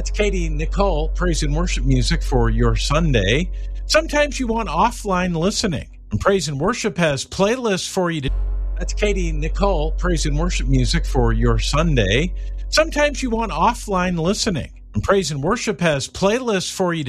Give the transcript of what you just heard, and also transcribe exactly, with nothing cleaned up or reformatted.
That's Katie Nicole, praise and worship music for your Sunday. Sometimes you want offline listening, and Praise and Worship has playlists for you to. That's Katie Nicole, praise and worship music for your Sunday. Sometimes you want offline listening, and Praise and Worship has playlists for you to.